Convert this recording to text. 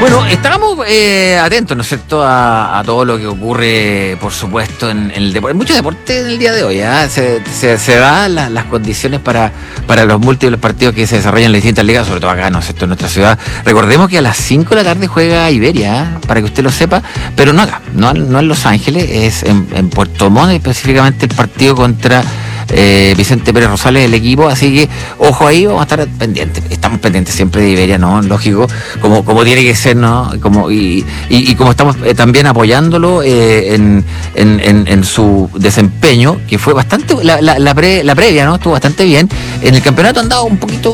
Bueno, estábamos atentos, ¿no es cierto?, a todo lo que ocurre, por supuesto, en el deporte. Mucho deporte en el día de hoy, ¿eh? Se dan las condiciones para los múltiples partidos que se desarrollan en las distintas ligas, sobre todo acá, ¿no es cierto?, en nuestra ciudad. Recordemos que a las 5 de la tarde juega Iberia, ¿eh?, para que usted lo sepa, pero no acá, no en Los Ángeles, es en Puerto Montt, específicamente el partido contra Vicente Pérez Rosales, el equipo, así que ojo ahí, vamos a estar pendientes. Estamos pendientes siempre de Iberia, ¿no? Lógico, como tiene que ser, ¿no? Y como estamos también apoyándolo en su desempeño, que fue bastante, la previa, ¿no? Estuvo bastante bien. En el campeonato han dado un poquito